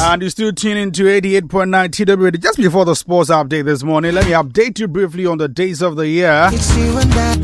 And you still tune into 88.9 TW. Just before the sports update this morning, let me update you briefly on the days of the year. It's you and I.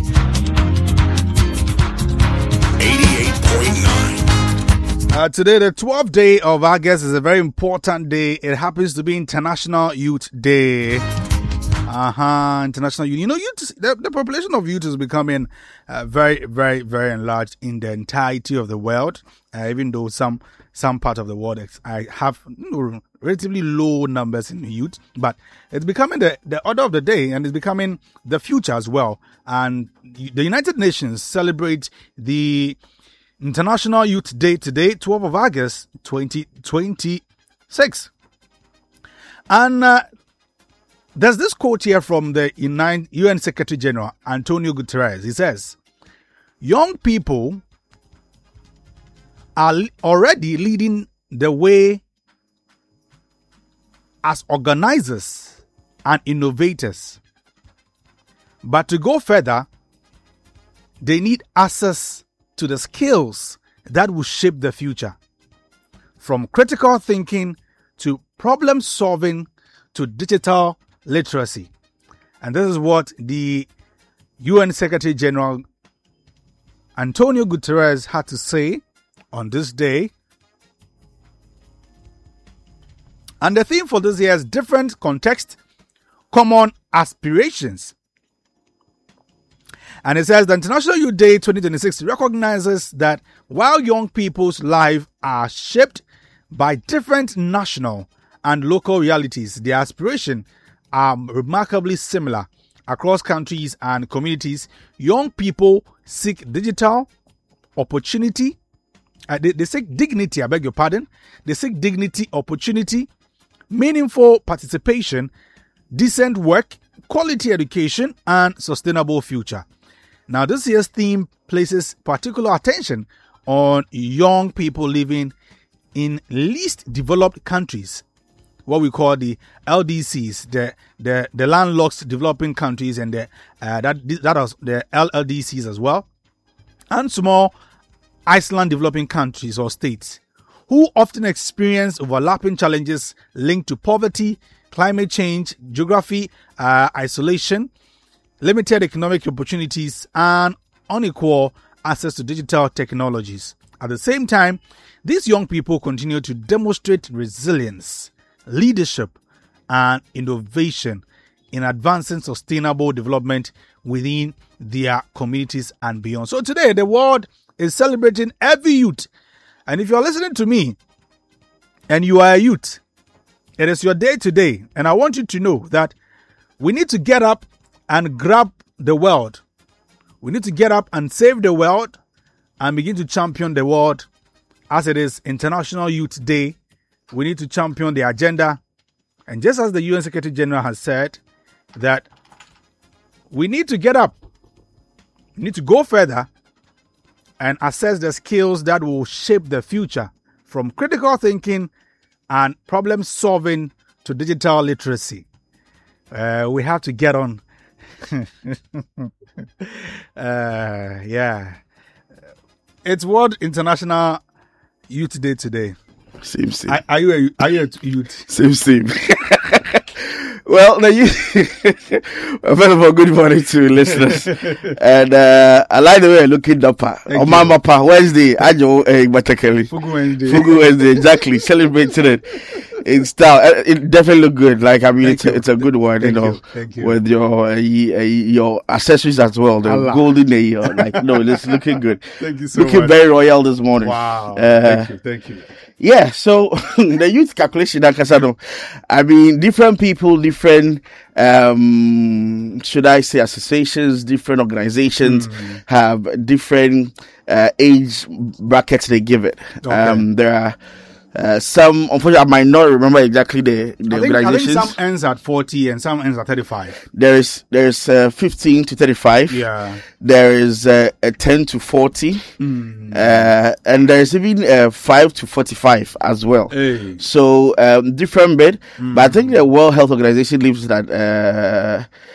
88.9. Today, the 12th day of August, is a very important day. It happens to be International Youth Day. International Youth. You know, the population of youth is becoming very, very, very enlarged in the entirety of the world. Even though some part of the world I have relatively low numbers in youth, but it's becoming the order of the day, and it's becoming the future as well. And the United Nations celebrate the International Youth Day today, 12th of August, 2026. And there's this quote here from the UN Secretary General, Antonio Guterres. He says, young people are already leading the way as organizers and innovators. But to go further, they need access to the skills that will shape the future. From critical thinking to problem solving to digital literacy. And this is what the UN Secretary General Antonio Guterres had to say on this day. And the theme for this year is different context, common aspirations. And it says the International Youth Day 2026 recognizes that while young people's lives are shaped by different national and local realities, their aspirations are remarkably similar across countries and communities. Young people seek digital opportunity. They seek dignity, I beg your pardon. They seek dignity, opportunity, meaningful participation, decent work, quality education, and sustainable future. Now, this year's theme places particular attention on young people living in least developed countries, what we call the LDCs, the landlocked developing countries, and that is the LLDCs as well, and small island developing countries or states, who often experience overlapping challenges linked to poverty, climate change, geography, isolation, limited economic opportunities, and unequal access to digital technologies. At the same time, these young people continue to demonstrate resilience, leadership, and innovation in advancing sustainable development within their communities and beyond. So today, the world is celebrating every youth. And if you're listening to me and you are a youth, it is your day today. And I want you to know that we need to get up and grab the world. We need to get up and save the world and begin to champion the world. As it is International Youth Day, we need to champion the agenda. And just as the UN Secretary General has said, that we need to get up, we need to go further and assess the skills that will shape the future, from critical thinking and problem solving to digital literacy. We have to get on. Yeah. It's World International Youth Day today. Same. Are you a youth? Same. Well, now first of all, good morning to listeners. And I like the way you're looking up. On Mama Pa Wednesday, Ajo Batakeli. Fugu Wednesday, exactly. Celebrating it in style. It definitely look good. Like, I mean, it's a good one, Thank you. with your accessories as well. The golden like, no, it's looking good. Thank you so much. Looking very royal this morning. Wow. Thank you. Yeah, so the youth calculation, I mean, different people, different, should I say, associations, different organizations have different age brackets they give it. Okay. There are some, unfortunately, I might not remember exactly the organizations. I think some ends at 40 and some ends at 35. There's 15 to 35. Yeah. There is 10 to 40. And there's even 5 to 45 as well. Hey. So different bit. But I think the World Health Organization believes that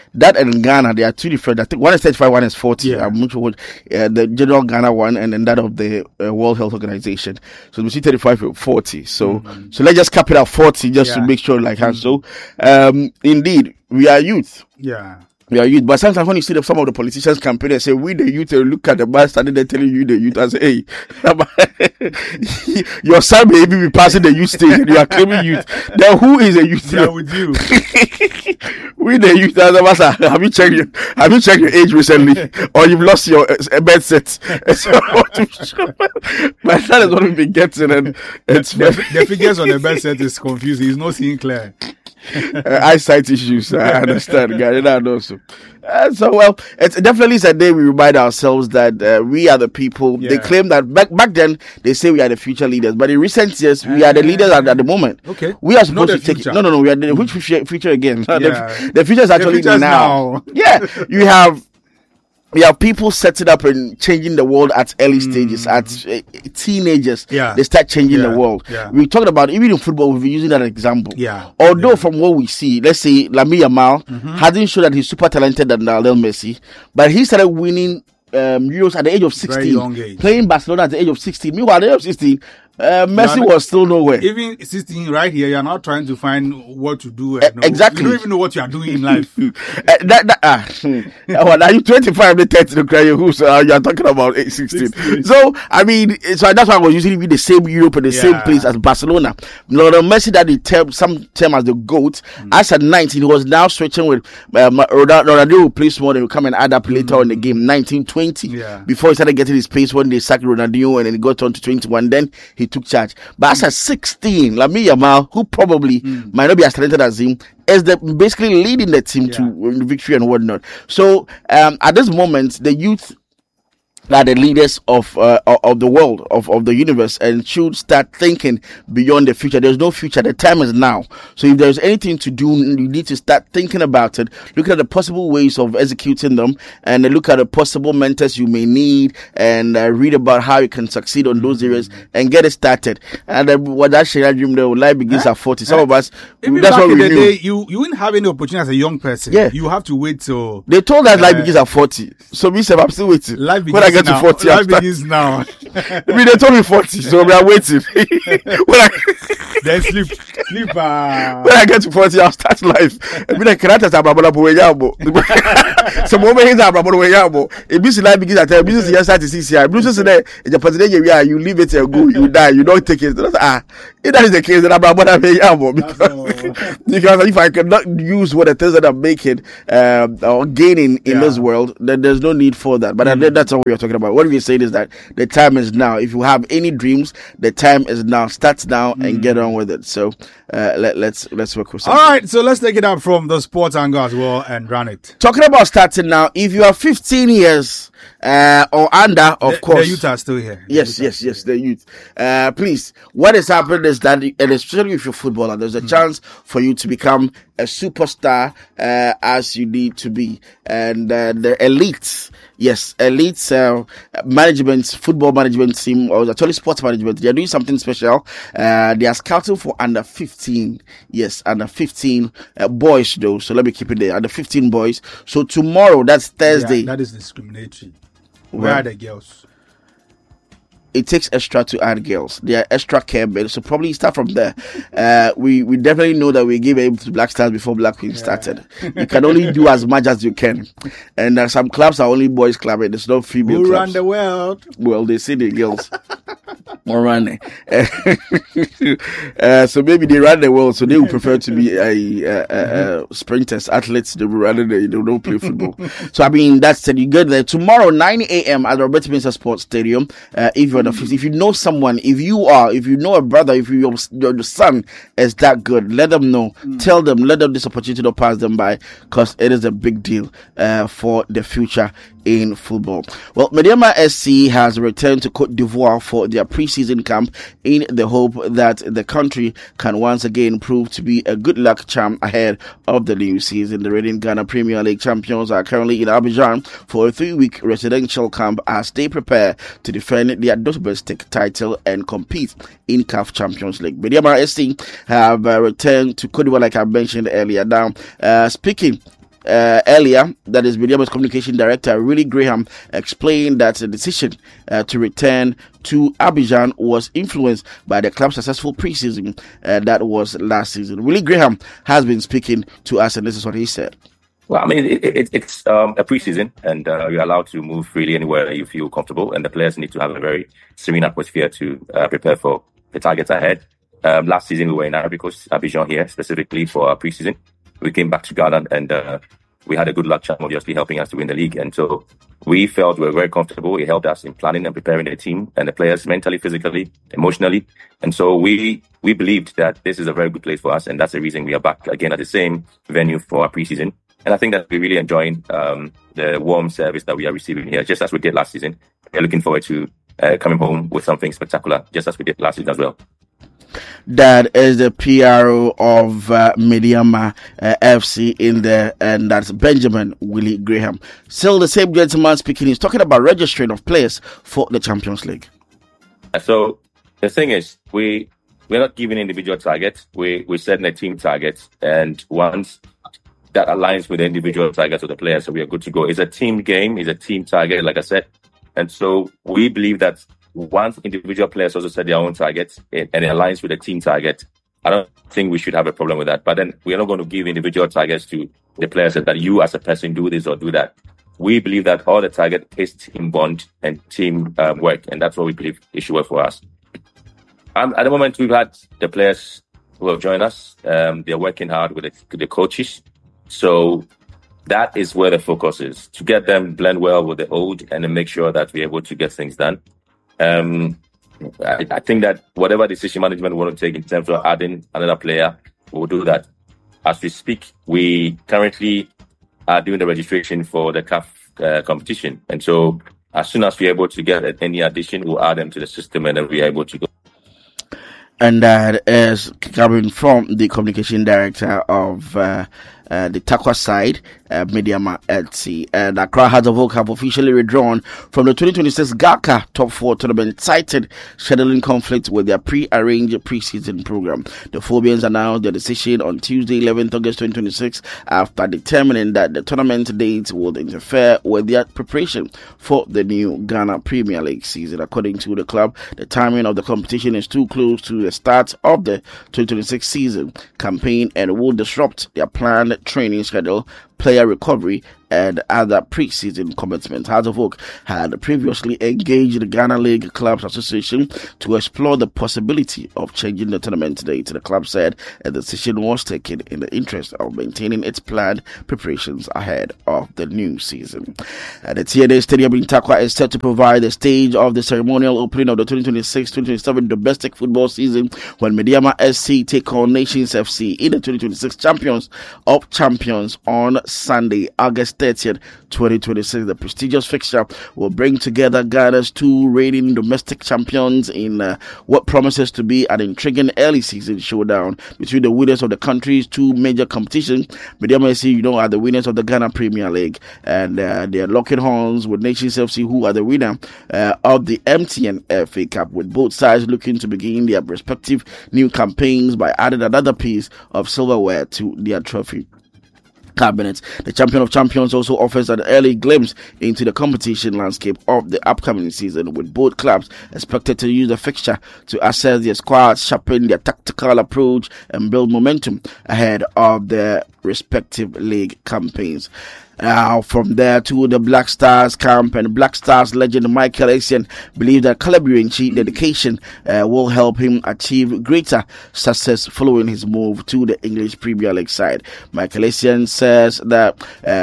that and Ghana, they are two different. I think one is 35, one is 40. Yeah. I'm not sure the general Ghana one and then that of the World Health Organization. So between 35 and 40. So so let's just cap it at 40 just to make sure like that. So indeed, we are youth. Yeah. We are youth, but sometimes when you see some of the politicians campaign, they say, we the youth, they look at the man standing there telling you the youth, I say, hey, your son may even be passing the youth stage and you are claiming youth. Then who is a youth? Yeah, with you. We the youth, have you checked your age recently? Or you've lost your bed set? So, my son is what we've been getting and it's... The figures on the bed set is confusing. He's not seeing clear. Eyesight issues. I understand, guys. I know so. So well, it's definitely a day we remind ourselves that we are the people. They claim that back then they say we are the future leaders, but in recent years we are the leaders at the moment. Okay, we are supposed to take it. No. We are the which future again? The future is actually now. Yeah, we have people setting up and changing the world at early stages, at teenagers. Yeah. They start changing the world. Yeah. We talked about, even in football, we've been using that example. Yeah. Although from what we see, let's say Lamine Yamal hasn't shown that he's super talented than Lionel Messi, but he started winning Euros at the age of 16. Very young age. Playing Barcelona at the age of 16. Meanwhile, at the age of 16, Messi was still nowhere. Even 16 right here, you're not trying to find what to do. Exactly. You don't even know what you are doing in life. Are you 25, the 30 to cry who? So you are talking about 16. So, I mean, so that's why I was usually be the same Europe and the same place as Barcelona. Lionel Messi that he some term as the GOAT. As at 19, he was now switching with Ronaldo will play more than will come and add up later in the game, 19-20. Yeah. Before he started getting his pace when they sacked Ronaldo and then he got on to 21. Then he took charge. But as at 16, Lamine Yamal, who probably might not be as talented as him, is basically leading the team to victory and whatnot. So at this moment, the youth are the leaders of the world, of the universe, and should start thinking beyond the future. There's no future. The time is now. So if there's anything to do, you need to start thinking about it, look at the possible ways of executing them, and look at the possible mentors you may need, and read about how you can succeed on those areas, and get it started. And what that Shania dream, the life begins at 40. Some of us, that's what we knew. Day, you wouldn't have any opportunity as a young person. Yeah. You have to wait till... They told us life begins at 40. So me, I'm still waiting. Life begins when I get to 40, life begins now. I mean, they told me 40, so we are waiting. Then sleep. When I get to 40, I'll start life. I mean, I can't tell some moment is about a busy life begins at a business year start to see. I believe today, in the president, you leave it and go, you die, you don't take it. If that is the case, then I'm about because if I cannot use what it is that I'm making or gaining in this world, then there's no need for that. But that's all we are talking about. What we're saying is that the time is now. If you have any dreams, the time is now. Start now and get on with it. So let's work with something. All right, so let's take it up from the sports angle as well and run it. Talking about starting now, if you are 15 years or under, of course. The youth are still here. Yes, the youth. Please, what is happening is that, and especially if you're a footballer, there's a chance for you to become a superstar as you need to be. And the elites, management, football management team, or actually sports management, they're doing something special. They are scouting for under 15. Yes, under 15 boys though. So let me keep it there. Under 15 boys. So tomorrow, that's Thursday. Yeah, that is discriminatory. Where are the girls? It takes extra to add girls. They are extra care beds. So probably start from there. We definitely know that we gave aim to Black Stars before Black Queen started. You can only do as much as you can. And some clubs are only boys club. There's no female clubs. Who run the world? Well, they say the girls. More running. So maybe they run the world. So they would prefer to be sprinters, athletes. They will rather they don't play football. So I mean, that's it. You get there tomorrow 9 a.m. at the Roberto Mensah Sports Stadium. If you're if you know someone, if you know a brother, if your son is that good, let them know. Tell them, let them this opportunity to pass them by, because it is a big deal for the future in football. Well, Mediama SC has returned to Cote d'Ivoire for their pre-season camp in the hope that the country can once again prove to be a good luck charm ahead of the new season. The reigning Ghana Premier League champions are currently in Abidjan for a 3-week residential camp as they prepare to defend their domestic title and compete in CAF Champions League. Mediama SC have returned to Cote d'Ivoire, like I mentioned earlier. Now, speaking earlier, that is Mediama's communication director, Willie Graham, explained that the decision to return to Abidjan was influenced by the club's successful preseason that was last season. Willie Graham has been speaking to us, and this is what he said. Well, I mean, it's a preseason, and you're allowed to move freely anywhere you feel comfortable, and the players need to have a very serene atmosphere to prepare for the targets ahead. Last season, we were in Ivory Coast, Abidjan here, specifically for our preseason. We came back to Ghana, and we had a good luck charm, obviously, helping us to win the league. And so we felt we were very comfortable. It helped us in planning and preparing the team and the players mentally, physically, emotionally. And so we believed that this is a very good place for us, and that's the reason we are back again at the same venue for our preseason. And I think that we're really enjoying the warm service that we are receiving here, just as we did last season. We're looking forward to coming home with something spectacular, just as we did last season as well. That is the PRO of Mediama FC in there, and that's Benjamin Willie Graham. Still the same gentleman speaking. He's talking about registering of players for the Champions League. So the thing is, we're not giving individual targets. We're setting a team target, and once that aligns with the individual targets of the players, so we are good to go. It's a team game. It's a team target, like I said. And so we believe that once individual players also set their own targets and it aligns with the team target, I don't think we should have a problem with that. But then we are not going to give individual targets to the players that you as a person do this or do that. We believe that all the target is team bond and team work, and that's what we believe it should work for us. At the moment, we've had the players who have joined us. They're working hard with the coaches. So that is where the focus is, to get them blend well with the old and then make sure that we're able to get things done. I think that whatever decision management we want to take in terms of adding another player, we'll do that. As we speak, we currently are doing the registration for the CAF competition. And so as soon as we're able to get any addition, we'll add them to the system and then we're able to go. And that is coming from the communication director of the Takwa side, Mediama FC. And Accra Hearts of Oak have officially withdrawn from the 2026 GACA Top 4 tournament, cited scheduling conflict with their pre-arranged preseason program. The Phobians announced their decision on Tuesday, 11th August 2026, after determining that the tournament dates would interfere with their preparation for the new Ghana Premier League season. According to the club, the timing of the competition is too close to the start of the 2026 season campaign and will disrupt their planned training schedule, player recovery, and other pre-season commitments. Hearts of Oak had previously engaged the Ghana League Clubs Association to explore the possibility of changing the tournament date. The club said a decision was taken in the interest of maintaining its planned preparations ahead of the new season. The TNA Stadium in Takwa is set to provide the stage of the ceremonial opening of the 2026-2027 domestic football season when Mediama SC take on Nations FC in the 2026 Champions of Champions on Sunday, August 30th, 2026. The prestigious fixture will bring together Ghana's two reigning domestic champions in what promises to be an intriguing early season showdown between the winners of the country's two major competitions. Mediama FC, are the winners of the Ghana Premier League, and they are locking horns with Nations FC, who are the winner of the MTN FA Cup, with both sides looking to begin their respective new campaigns by adding another piece of silverware to their trophy cabinets. The Champion of Champions also offers an early glimpse into the competition landscape of the upcoming season, with both clubs expected to use the fixture to assess their squads, sharpen their tactical approach, and build momentum ahead of their respective league campaigns. Now, from there to the Black Stars camp, and Black Stars legend Michael Essien believes that Calabrianchi dedication will help him achieve greater success following his move to the English Premier League side. Michael Essien says that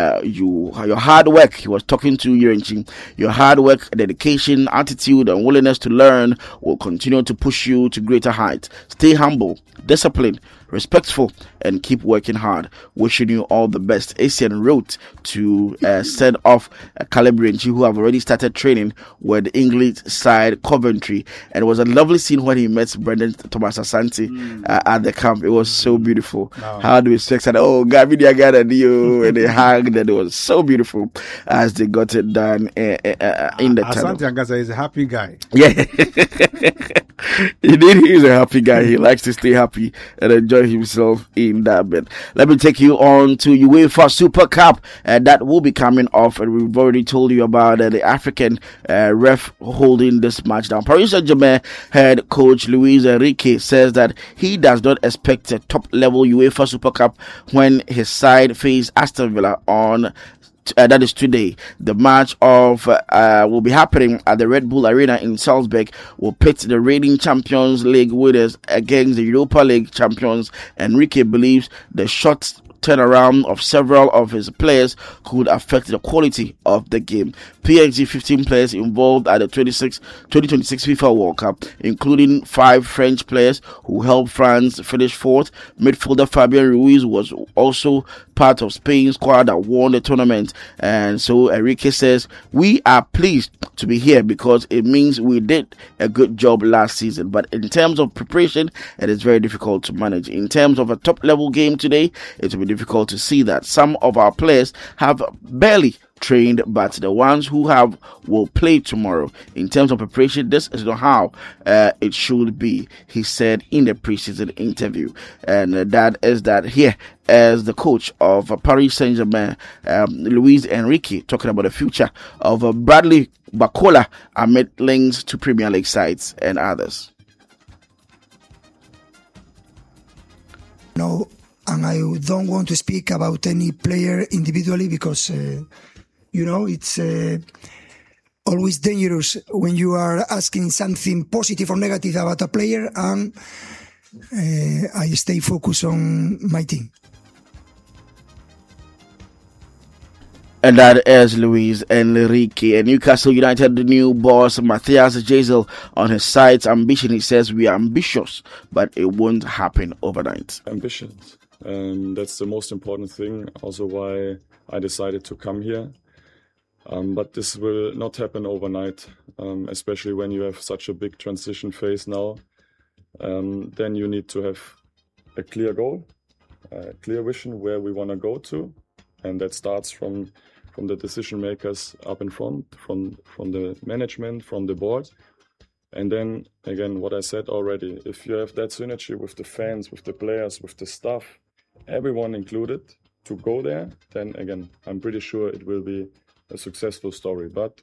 your hard work, he was talking to Yurenchi, your hard work, dedication, attitude, and willingness to learn will continue to push you to greater heights. Stay humble, disciplined, respectful, and keep working hard. Wishing you all the best. Essien wrote to send off Calabrianchi, who have already started training with the English side Coventry, and it was a lovely scene when he met Brendan Thomas Asante at the camp. It was so beautiful. Wow. How do we sex and Gabi Diagana Dio, and they hugged, and it was so beautiful as they got it done in the Asante Angasa is a happy guy. Yeah. Indeed, he's a happy guy. He likes to stay happy and enjoy himself in in that bit. Let me take you on to UEFA Super Cup that will be coming off, and we've already told you about the African ref holding this match down. Paris Saint-Germain head coach Luis Enrique says that he does not expect a top-level UEFA Super Cup when his side face Aston Villa on that is today. The match of will be happening at the Red Bull Arena in Salzburg. Will pit the reigning Champions League winners against the Europa League champions. Enrique believes the short turnaround of several of his players could affect the quality of the game. PSG 15 players involved at the 2026 FIFA World Cup, including 5 French players who helped France finish fourth. Midfielder Fabian Ruiz was also part of Spain's squad that won the tournament. And so Enrique says, we are pleased to be here because it means we did a good job last season. But in terms of preparation, it is very difficult to manage. In terms of a top-level game today, it will be difficult to see that. Some of our players have barely trained, but the ones who have will play tomorrow. In terms of preparation, this is not how it should be, he said in the preseason interview. And that is that here as the coach of Paris Saint-Germain, Luis Enrique, talking about the future of Bradley Barcola amid links to Premier League sides and others. No, and I don't want to speak about any player individually because it's always dangerous when you are asking something positive or negative about a player, and I stay focused on my team. And that is Luis Enrique. And Newcastle United, the new boss, Matthias Gisel, on his side's ambition. He says, we are ambitious, but it won't happen overnight. Ambitions. That's the most important thing. Also why I decided to come here. But this will not happen overnight, especially when you have such a big transition phase now. Then you need to have a clear goal, a clear vision where we want to go to. And that starts from the decision makers up in front, from the management, from the board. And then, again, what I said already, if you have that synergy with the fans, with the players, with the staff, everyone included, to go there, then, again, I'm pretty sure it will be a successful story. But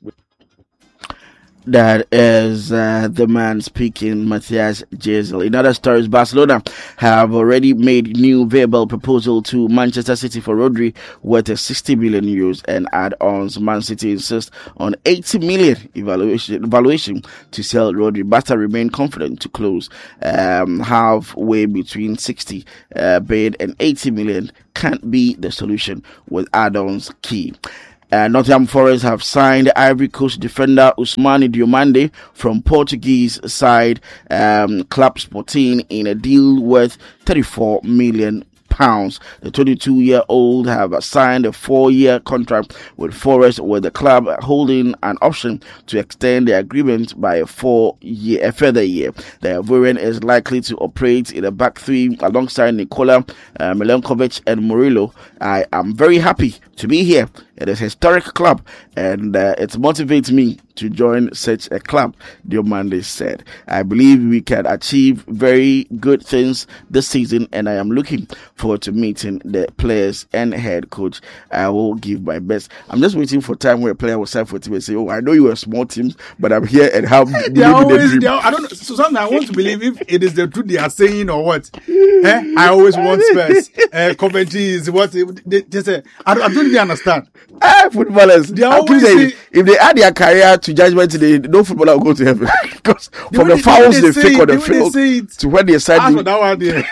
that is the man speaking, Matthias Gisel. In other stories, Barcelona have already made new verbal proposal to Manchester City for Rodri worth 60 million euros and add-ons. Man City insists on 80 million evaluation to sell Rodri, but remain confident to close halfway between 60 bid and 80 million can't be the solution with add-ons key. Nottingham Forest have signed Ivory Coast defender Ousmane Diomande from Portuguese side Club Sporting in a deal worth £34 million. The 22-year-old have signed a 4-year contract with Forest, with the club holding an option to extend the agreement by a further year. The Ivorian is likely to operate in a back three alongside Nikola Milenkovic and Murillo. I am very happy to be here. It is a historic club, and it motivates me to join such a club, Diomande said. I believe we can achieve very good things this season, and I am looking forward to meeting the players and head coach. I will give my best. I'm just waiting for time where a player will sign for a team and say, I know you're a small team, but I'm here and help you live the dream. I don't know. Susanna, I want to believe if it is the truth they are saying or what. I always want Spurs. Coventry is what they say. I don't really understand. Footballers, if they add their career to judgment today, no footballer will go to heaven. Because from the fouls they fake on the field to when they sign that one there.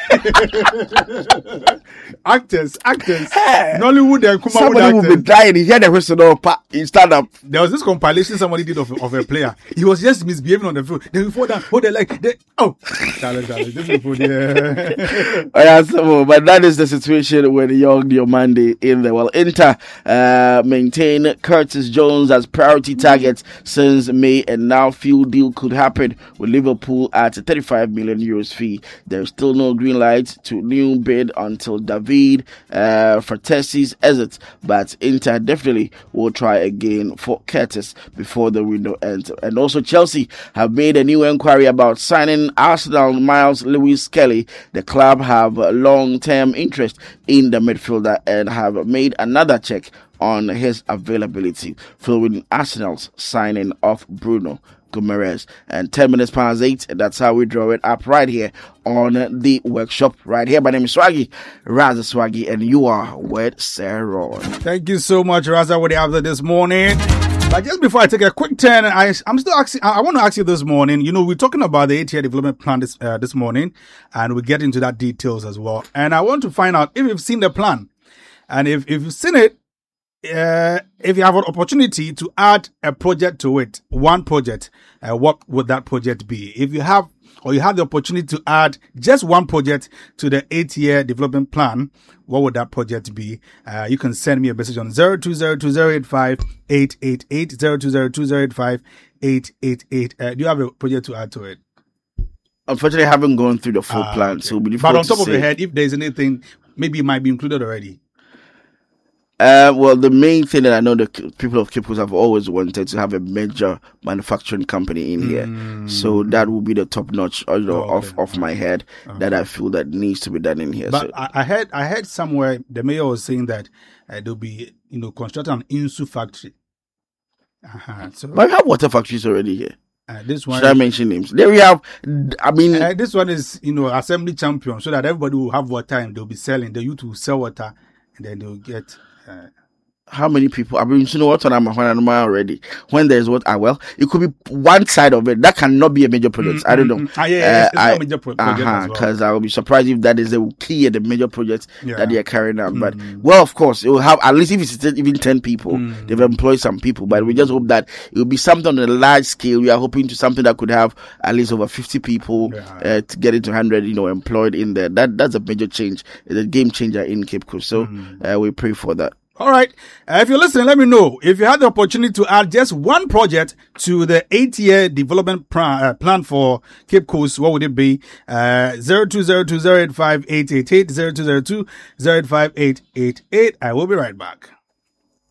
actors. Nollywood and Kuma. Somebody will be dying. He heard the whistle, he stand up. There was this compilation somebody did of a player. He was just misbehaving on the field. Then before that, this people there. But that is the situation with young Diomande in the Inter. maintain Curtis Jones as priority target since May, and now feel deal could happen with Liverpool at a 35 million euros fee. There's still no green light to new bid until David Frattesi's exit, but Inter definitely will try again for Curtis before the window ends. And also Chelsea have made a new inquiry about signing Arsenal Miles Lewis Kelly. The club have long-term interest in the midfielder and have made another check on his availability following Arsenal's signing of Bruno Guimaraes. And 10 minutes past 8, that's how we draw it up right here on the workshop right here. My name is Swaggy, Raza Swaggy, and you are with Sir Ron. Thank you so much, Raza, with the update this morning. But just before I take a quick turn, I'm still asking, I want to ask you this morning, we're talking about the 8-year development plan this morning, and we'll get into that details as well. And I want to find out if you've seen the plan. And if you've seen it, if you have an opportunity to add a project to it, one project, what would that project be? If you have the opportunity to add just one project to the 8-year development plan, what would that project be? You can send me a message on 0202085-888, 0202085-888. Do you have a project to add to it? Unfortunately, I haven't gone through the full plan, okay. so it'll be But on top to of your head, if there's anything, maybe it might be included already. Well, the main thing that I know the people of Cape Coast have always wanted to have a major manufacturing company in here. So that will be the top notch, of my head that I feel that needs to be done in here. But so, I heard somewhere the mayor was saying that there'll be, constructing an Insu factory. So, but we have water factories already here. This one, should I mention names? There we have. This one is, assembly champion, so that everybody will have water and they'll be selling. The youth will sell water and then they'll get. How many people? What I'm already. When there's well, it could be one side of it. That cannot be a major project. I don't know. It's a major project because I will be surprised if that is a key at the major project that they are carrying out. But of course, it will have at least if it's even 10 people, they've employed some people. But we just hope that it will be something on a large scale. We are hoping to something that could have at least over 50 people to get it to 100, employed in there. That's a major change. It's a game changer in Cape Coast. So we pray for that. All right. If you're listening, let me know. If you had the opportunity to add just one project to the 8-year development plan for Cape Coast, what would it be? 0202085-888, 0202085-888. I will be right back.